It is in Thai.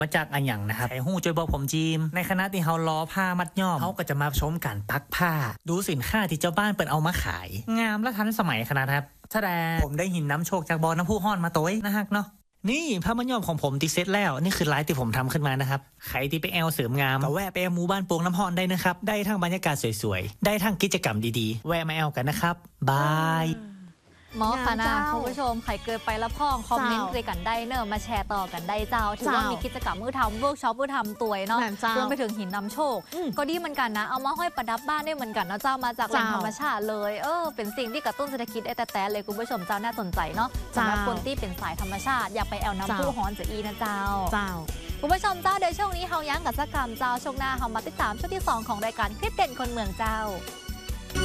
มาจากอันอย่างนะครับไอ้หู้จอยบอกผมจีมในคณะที่เขาล้อผ้ามัดย่อมเขาก็จะมาชมการปักผ้าดูสินค้าที่เจ้าบ้านเปิดเอามาขายงามและทันสมัยขนาดครับแสดงผมได้หินน้ำโชคจากบ่อน้ำพุห้อนมาตัวนะฮักเนาะนี่ผ้ามัดย่อมของผมติเซตแล้วนี่คือลายที่ผมทำขึ้นมานะครับใครที่ไปแอลเสริมงามก็แวะไปแอลหมู่บ้านโป่งน้ำห้อนได้นะครับได้ทั้งบรรยากาศสวยๆได้ทั้งกิจกรรมดีๆแวะมาแอลกันนะครับบายหมอค่ะนะคุณผู้ชมใครเกิดไปละพ่องคอมเมนต์ด้วยกันได้เนอะมาแชร์ต่อกันได้เจ้าถือว่ามีกิจกรรมมือทำเวิร์กช็อปมือทำตัวเนาะรวมไปถึงหินนำโชคก็ดีเหมือนกันนะเอามาห้อยประดับบ้านได้เหมือนกันนะเจ้ามาจากแหล่งธรรมชาติเลยเป็นสิ่งที่กระตุ้นเศรษฐกิจแต่เลยคุณผู้ชมเจ้าน่าสนใจเนาะสำหรับคนที่เป็นสายธรรมชาติอยากไปแอลน้ำพุฮ้อนจะอีนะเจ้าคุณผู้ชมเจ้าเดี๋ยวช่วงนี้เฮายั้งกับสักกรรมเจ้าช่วงหน้าเฮามาติดตามช่วงที่2ของรายการคลิปเด่นคนเมืองเจ้า